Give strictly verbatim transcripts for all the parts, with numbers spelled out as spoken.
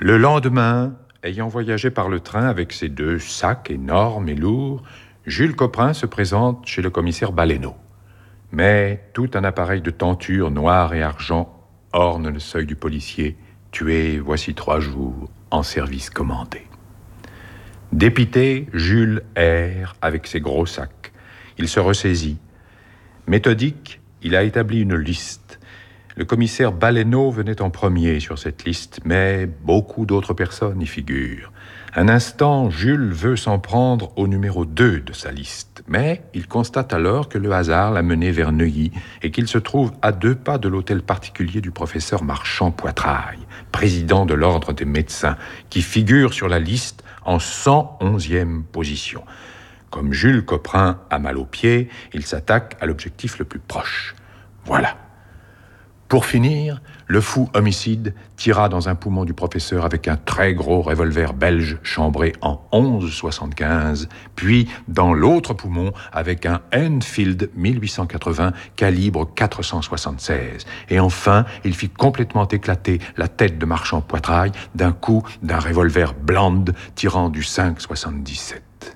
Le lendemain, ayant voyagé par le train avec ses deux sacs énormes et lourds, Jules Coprin se présente chez le commissaire Baleineau. Mais tout un appareil de tenture noir et argent orne le seuil du policier, tué voici trois jours en service commandé. Dépité, Jules erre avec ses gros sacs. Il se ressaisit. Méthodique, il a établi une liste. Le commissaire Baleineau venait en premier sur cette liste, mais beaucoup d'autres personnes y figurent. Un instant, Jules veut s'en prendre au numéro deux de sa liste, mais il constate alors que le hasard l'a mené vers Neuilly et qu'il se trouve à deux pas de l'hôtel particulier du professeur Marchand-Poitrail, président de l'ordre des médecins, qui figure sur la liste en cent onzième position. Comme Jules Coprin a mal aux pieds, il s'attaque à l'objectif le plus proche. Voilà. Pour finir, le fou homicide tira dans un poumon du professeur avec un très gros revolver belge chambré en onze soixante-quinze, puis dans l'autre poumon avec un Enfield mille huit cent quatre-vingts calibre quatre cent soixante-seize. Et enfin, il fit complètement éclater la tête de Marchand-Poitrail d'un coup d'un revolver Bland tirant du cinq soixante-dix-sept.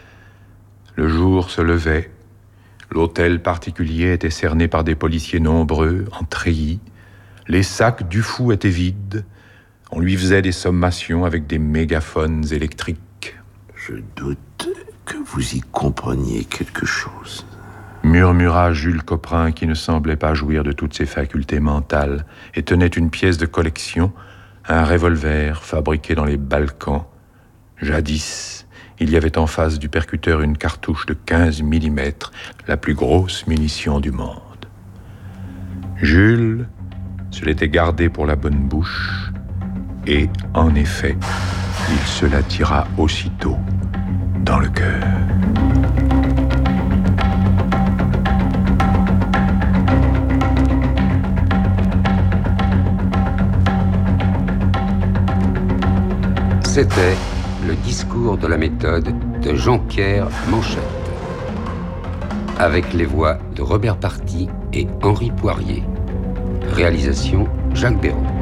Le jour se levait. L'hôtel particulier était cerné par des policiers nombreux, en treillis. Les sacs du fou étaient vides. On lui faisait des sommations avec des mégaphones électriques. Je doute que vous y compreniez quelque chose, murmura Jules Coprin, qui ne semblait pas jouir de toutes ses facultés mentales et tenait une pièce de collection, un revolver fabriqué dans les Balkans. Jadis, il y avait en face du percuteur une cartouche de quinze millimètres, la plus grosse munition du monde. Jules se l'était gardée pour la bonne bouche, et en effet, il se la tira aussitôt dans le cœur. C'était le discours de la méthode de Jean-Pierre Manchette, avec les voix de Robert Party et Henri Poirier. Réalisation Jacques Béraud.